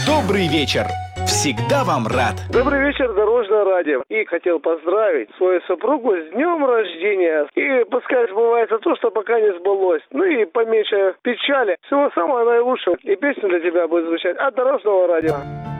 Добрый вечер. Всегда вам рад. Добрый вечер, Дорожное радио. И хотел поздравить свою супругу с днем рождения. И пускай сбывается то, что пока не сбылось. Ну и поменьше печали. Всего самого наилучшего. И песня для тебя будет звучать от Дорожного радио.